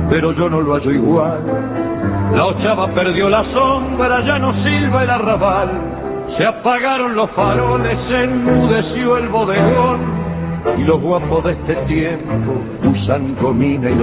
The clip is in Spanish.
pero yo no lo hallo igual. La ochava perdió la sombra, ya no silba el arrabal, se apagaron los faroles, se enmudeció el bodegón, y los guapos de este tiempo usan gomina y